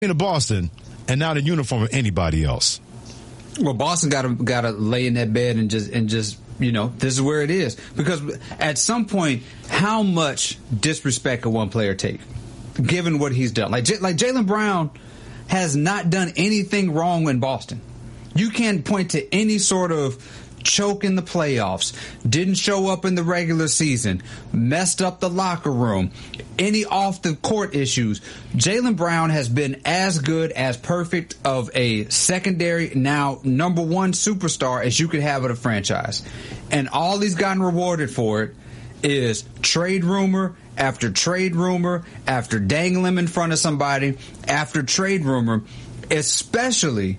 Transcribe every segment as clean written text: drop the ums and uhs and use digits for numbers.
into Boston and not in uniform of anybody else. Well, Boston got to lay in that bed and just this is where it is, because at some point, how much disrespect can one player take, given what he's done? Like Jaylen Brown has not done anything wrong in Boston. You can't point to any sort of choke in the playoffs, didn't show up in the regular season, messed up the locker room, any off the court issues. Jaylen Brown has been as good, as perfect of a secondary, now number one superstar as you could have at a franchise. And all he's gotten rewarded for it is trade rumor after trade rumor after dangling him in front of somebody after trade rumor, especially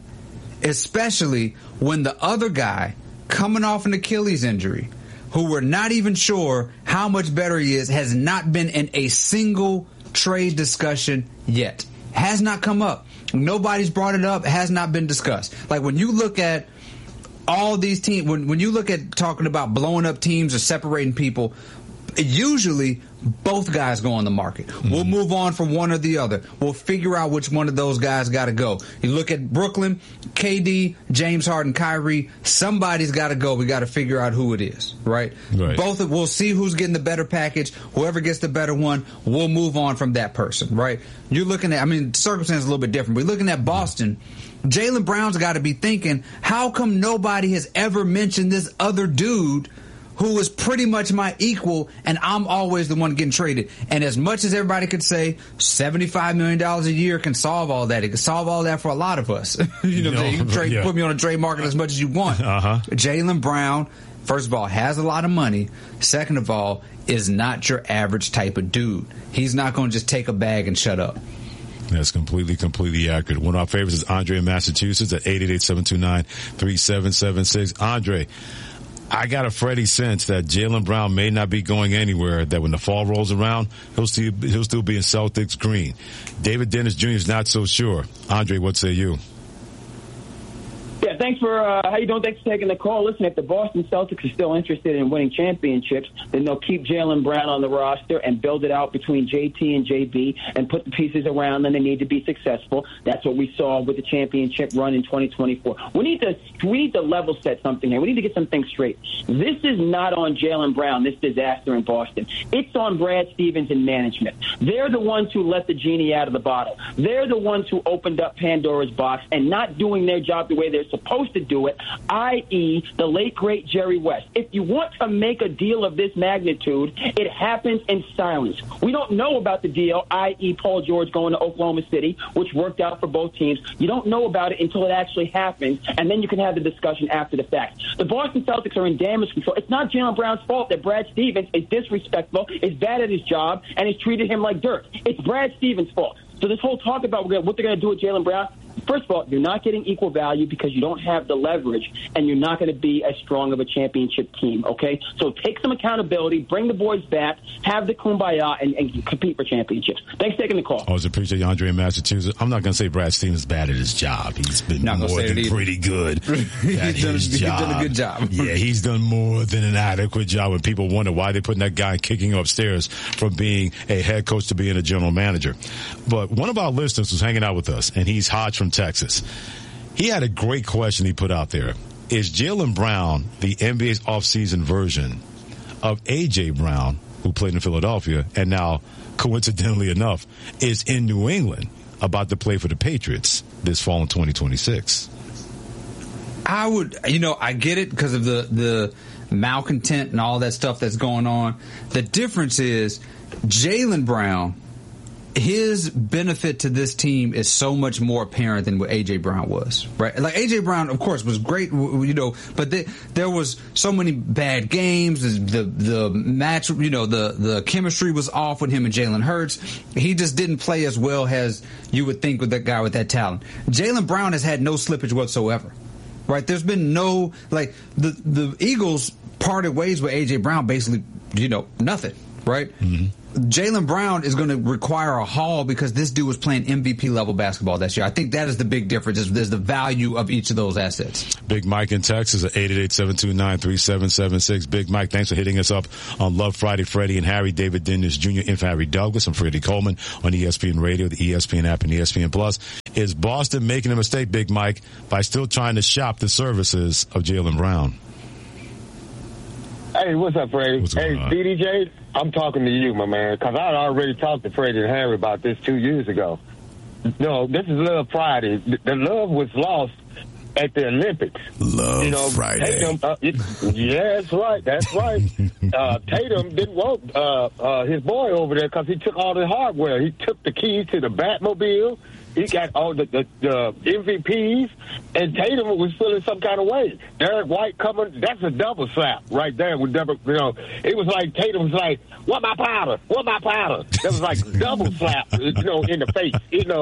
when the other guy coming off an Achilles injury, who we're not even sure how much better he is, has not been in a single trade discussion yet. Has not come up. Nobody's brought it up. Has not been discussed. Like, when you look at all these teams, when you look at talking about blowing up teams or separating people, usually both guys go on the market. We'll move on from one or the other. We'll figure out which one of those guys got to go. You look at Brooklyn, KD, James Harden, Kyrie. Somebody's got to go. We got to figure out who it is, right? We'll see who's getting the better package. Whoever gets the better one, we'll move on from that person, right? You're looking at, circumstances a little bit different. We're looking at Boston. Jaylen Brown's got to be thinking, how come nobody has ever mentioned this other dude who is pretty much my equal, and I'm always the one getting traded? And as much as everybody could say $75 million a year can solve all that, it can solve all that for a lot of us. You can put me on a trade market as much as you want. Jaylen Brown, first of all, has a lot of money. Second of all, is not your average type of dude. He's not going to just take a bag and shut up. That's completely accurate. One of our favorites is Andre in Massachusetts at 888-729-3776. Andre, I got a Freddie sense that Jaylen Brown may not be going anywhere, that when the fall rolls around, he'll still be in Celtics green. David Dennis Jr. is not so sure. Andre, what say you? Yeah, thanks for how you doing? Thanks for taking the call. Listen, if the Boston Celtics are still interested in winning championships, then they'll keep Jaylen Brown on the roster and build it out between JT and JB and put the pieces around them they need to be successful. That's what we saw with the championship run in 2024. We need to level set something here. We need to get something straight. This is not on Jaylen Brown, this disaster in Boston. It's on Brad Stevens and management. They're the ones who let the genie out of the bottle. They're the ones who opened up Pandora's box and not doing their job the way they're supposed to do it, i.e. the late, great Jerry West. If you want to make a deal of this magnitude, it happens in silence. We don't know about the deal, i.e. Paul George going to Oklahoma City, which worked out for both teams. You don't know about it until it actually happens, and then you can have the discussion after the fact. The Boston Celtics are in damage control. It's not Jaylen Brown's fault that Brad Stevens is disrespectful, is bad at his job, and has treated him like dirt. It's Brad Stevens' fault. So this whole talk about what they're going to do with Jaylen Brown, first of all, you're not getting equal value because you don't have the leverage, and you're not going to be as strong of a championship team, okay? So take some accountability, bring the boys back, have the kumbaya, and compete for championships. Thanks for taking the call. Always appreciate you, Andre in Massachusetts. I'm not going to say Brad Stevens is bad at his job. He's been more than pretty good at his job. He's done a good job. Yeah, he's done more than an adequate job when people wonder why they're putting that guy kicking upstairs from being a head coach to being a general manager. But one of our listeners was hanging out with us, and he's Hodge from Texas. He had a great question he put out there. Is Jaylen Brown the NBA's offseason version of A.J. Brown, who played in Philadelphia and now, coincidentally enough, is in New England about to play for the Patriots this fall in 2026? I get it because of the malcontent and all that stuff that's going on. The difference is Jaylen Brown, his benefit to this team is so much more apparent than what A.J. Brown was, right? Like, A.J. Brown, of course, was great, but there was so many bad games. The match, the chemistry was off with him and Jalen Hurts. He just didn't play as well as you would think with that guy with that talent. Jaylen Brown has had no slippage whatsoever, right? There's been no, the Eagles parted ways with A.J. Brown basically, nothing, right? Mm-hmm. Jaylen Brown is going to require a haul because this dude was playing MVP level basketball that year. I think that is the big difference. Is the value of each of those assets. Big Mike in Texas at 888-729-3776. Big Mike, thanks for hitting us up on Love Friday. Freddie and Harry, David Dennis Jr. in for Harry Douglas. I'm Freddie Coleman on ESPN Radio, the ESPN app, and ESPN Plus. Is Boston making a mistake, Big Mike, by still trying to shop the services of Jaylen Brown? Hey, what's up, Freddie? What's Hey, going on? DDJ, I'm talking to you, my man, because I already talked to Freddie and Harry about this 2 years ago. No, this is Love Friday. The love was lost at the Olympics. Love Friday. Tatum, yeah, that's right. That's right. Tatum didn't want his boy over there because he took all the hardware. He took the keys to the Batmobile. He got all the MVPs, and Tatum was feeling some kind of way. Derek White coming, that's a double slap right there. With it was like Tatum was like, "What my powder? What my powder?" That was like double slap, in the face,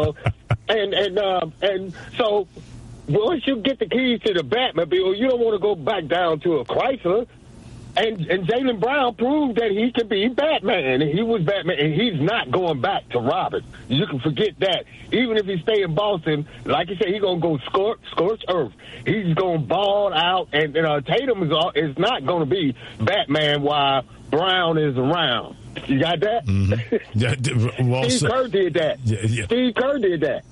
and so once you get the keys to the Batmobile, you don't want to go back down to a Chrysler. And Jaylen Brown proved that he could be Batman. He was Batman, and he's not going back to Robin. You can forget that. Even if he stay in Boston, like you said, he's going to go scorch earth. He's going to ball out, and Tatum is not going to be Batman while Brown is around. You got that? Mm-hmm. Yeah, well, Steve Kerr did that. Yeah. Steve Kerr did that.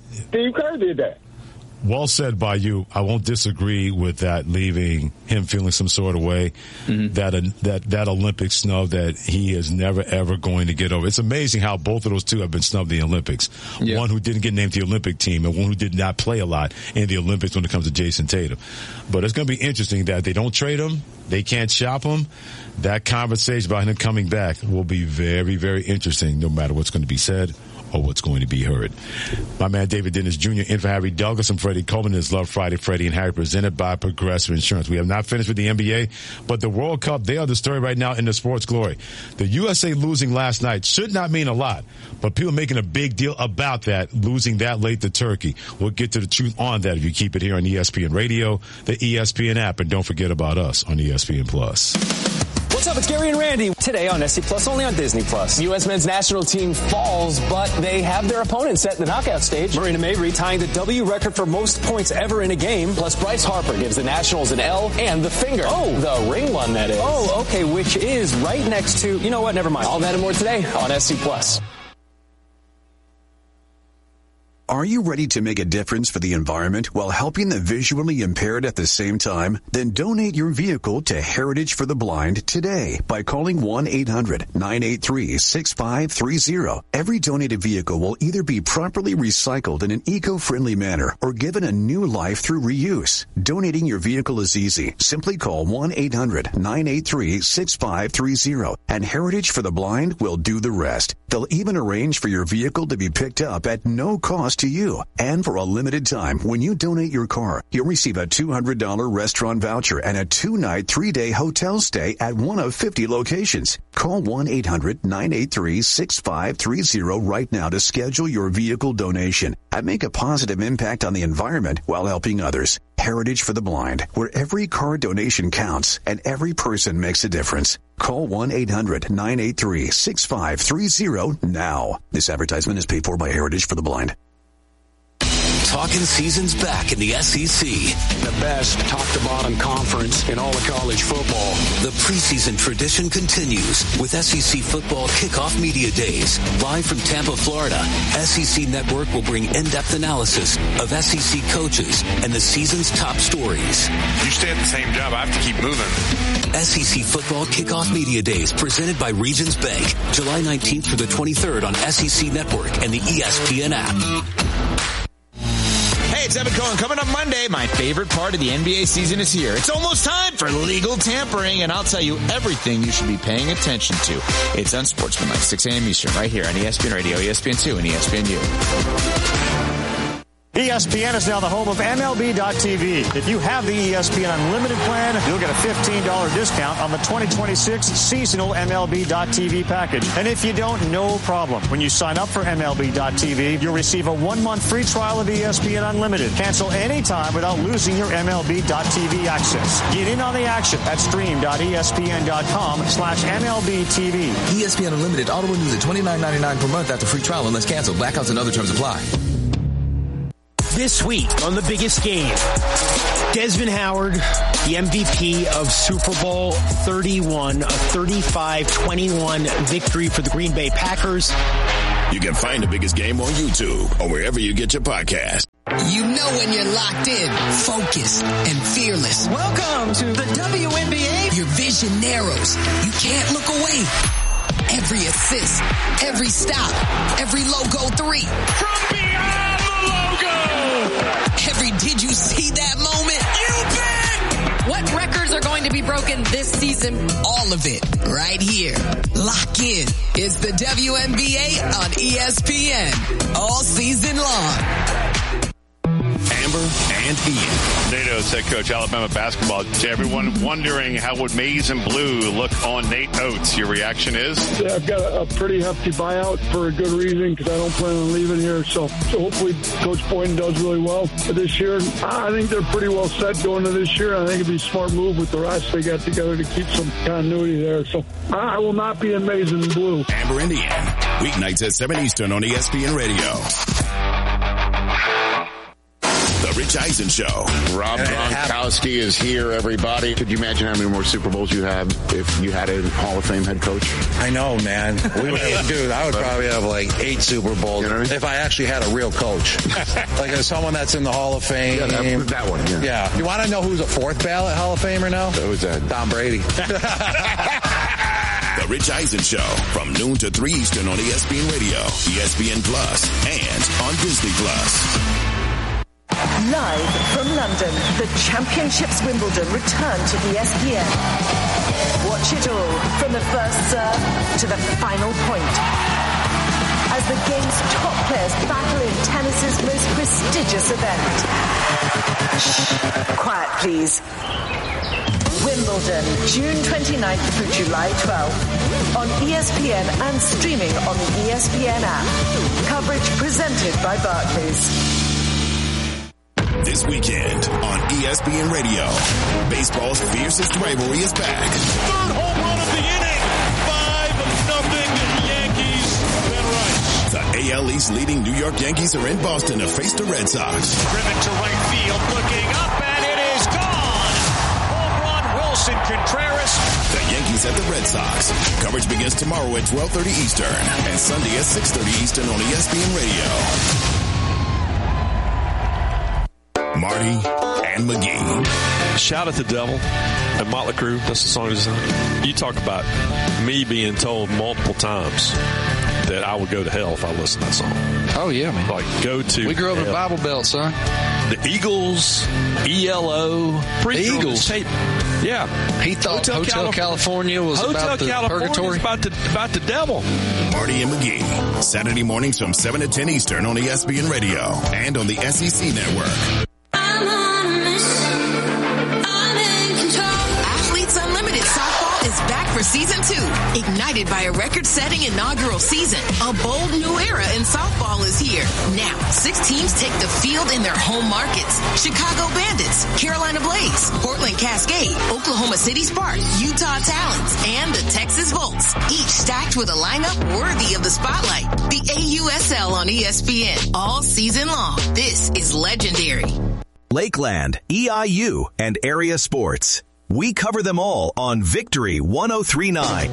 Well said by you. I won't disagree with that, leaving him feeling some sort of way. Mm-hmm. That Olympic snub that he is never, ever going to get over. It's amazing how both of those two have been snubbed in the Olympics. Yeah. One who didn't get named to the Olympic team and one who did not play a lot in the Olympics when it comes to Jason Tatum. But it's going to be interesting that they don't trade him. They can't shop him. That conversation about him coming back will be very, very interesting, no matter what's going to be said or what's going to be heard. My man David Dennis Jr. in for Harry Douglas and Freddie Coleman. Is Love Friday, Freddie and Harry, presented by Progressive Insurance. We have not finished with the NBA, but the World Cup, they are the story right now in the sports glory. The USA losing last night should not mean a lot, but people making a big deal about that, losing that late to Turkey. We'll get to the truth on that if you keep it here on ESPN Radio, the ESPN app, and don't forget about us on ESPN Plus. What's up? It's Gary and Randy. Today on SC Plus, only on Disney Plus. U.S. men's national team falls, but they have their opponent set in the knockout stage. Marina Mabrey tying the W record for most points ever in a game. Plus, Bryce Harper gives the Nationals an L and the finger. Oh, the ring one, that is. Oh, okay, which is right next to, you know what, never mind. All that and more today on SC Plus. Are you ready to make a difference for the environment while helping the visually impaired at the same time? Then donate your vehicle to Heritage for the Blind today by calling 1-800-983-6530. Every donated vehicle will either be properly recycled in an eco-friendly manner or given a new life through reuse. Donating your vehicle is easy. Simply call 1-800-983-6530 and Heritage for the Blind will do the rest. They'll even arrange for your vehicle to be picked up at no cost to you. And for a limited time, when you donate your car, you'll receive a $200 restaurant voucher and a 2-night, 3-day hotel stay at one of 50 locations. Call 1-800-983-6530 right now to schedule your vehicle donation and make a positive impact on the environment while helping others. Heritage for the Blind, where every car donation counts and every person makes a difference. Call 1-800-983-6530 now. This advertisement is paid for by Heritage for the Blind. Talking season's back in the SEC. The best top-to-bottom conference in all of college football. The preseason tradition continues with SEC Football Kickoff Media Days. Live from Tampa, Florida, SEC Network will bring in-depth analysis of SEC coaches and the season's top stories. You stay at the same job, I have to keep moving. SEC Football Kickoff Media Days presented by Regions Bank. July 19th through the 23rd on SEC Network and the ESPN app. Hey, it's Evan Cohen. Coming up Monday, my favorite part of the NBA season is here. It's almost time for legal tampering, and I'll tell you everything you should be paying attention to. It's Unsportsmanlike, 6 a.m. Eastern, right here on ESPN Radio, ESPN2, and ESPNU. ESPN is now the home of MLB.tv. If you have the ESPN Unlimited plan, you'll get a $15 discount on the 2026 seasonal MLB.tv package. And if you don't, no problem. When you sign up for MLB.tv, you'll receive a 1-month free trial of ESPN Unlimited. Cancel anytime without losing your MLB.tv access. Get in on the action at stream.espn.com/MLBTV. ESPN Unlimited auto renews at $29.99 per month after free trial unless canceled. Blackouts and other terms apply. This week on The Biggest Game, Desmond Howard, the MVP of Super Bowl 31, a 35-21 victory for the Green Bay Packers. You can find The Biggest Game on YouTube or wherever you get your podcast. You know when you're locked in, focused, and fearless. Welcome to the WNBA. Your vision narrows. You can't look away. Every assist, every stop, every logo three. From beyond the logo. Every did you see that moment? You bet! What records are going to be broken this season? All of it right here. Lock in. It's the WNBA on ESPN. All season long. Amber and Ian. Nate Oates, head coach, Alabama basketball. To everyone wondering how would Maize and Blue look on Nate Oates, your reaction is? Yeah, I've got a pretty hefty buyout for a good reason because I don't plan on leaving here. So hopefully Coach Boynton does really well this year. I think they're pretty well set going to this year. I think it'd be a smart move with the rest they got together to keep some continuity there. So I will not be in Maize and Blue. Amber and Ian, weeknights at 7 Eastern on ESPN Radio. The Rich Eisen Show. Rob Gronkowski is here, everybody. Could you imagine how many more Super Bowls you have if you had a Hall of Fame head coach? I know, man. I would probably have like 8 Super Bowls if I actually had a real coach. Like someone that's in the Hall of Fame. Yeah, that one, yeah. You want to know who's a 4th ballot Hall of Famer now? Who's that? Tom Brady. The Rich Eisen Show from noon to 3 Eastern on ESPN Radio, ESPN Plus, and on Disney Plus. Live from London, the Championships Wimbledon return to ESPN. Watch it all from the first serve to the final point. As the game's top players battle in tennis's most prestigious event. Shh, quiet please. Wimbledon, June 29th through July 12th. On ESPN and streaming on the ESPN app. Coverage presented by Barclays. This weekend on ESPN Radio, baseball's fiercest rivalry is back. Third home run of the inning. 5-0 Yankees. Ben Rice. The AL East leading New York Yankees are in Boston to face the Red Sox. Driven to right field, looking up, and it is gone. Home run, Wilson Contreras. The Yankees at the Red Sox. Coverage begins tomorrow at 12:30 Eastern and Sunday at 6:30 Eastern on ESPN Radio. Marty and McGee. Shout at the Devil and Motley Crue. That's the song design. You talk about me being told multiple times that I would go to hell if I listened to that song. Oh, yeah, man. Like, go to We grew up in the Bible Belt, son. The Eagles, ELO. Eagles. Tape. Yeah. He thought Hotel California was about the purgatory. About the devil. Marty and McGee. Saturday mornings from 7 to 10 Eastern on ESPN Radio and on the SEC Network. For season 2, ignited by a record-setting inaugural season, a bold new era in softball is here. Now, 6 teams take the field in their home markets. Chicago Bandits, Carolina Blaze, Portland Cascade, Oklahoma City Sparks, Utah Talons, and the Texas Volts, each stacked with a lineup worthy of the spotlight. The AUSL on ESPN, all season long. This is legendary. Lakeland, EIU, and area sports. We cover them all on Victory 103.9.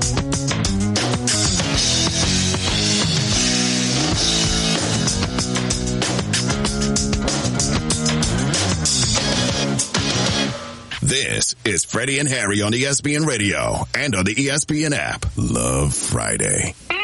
This is Freddie and Harry on ESPN Radio and on the ESPN app. Love Friday.